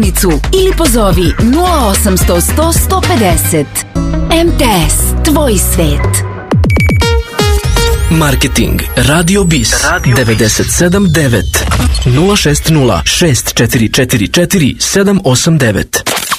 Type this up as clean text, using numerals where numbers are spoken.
prodavnicu ili pozovi 0800 100 150. MTS, tvoj svet. Marketing Radio Bis 97.9 060 6444 789.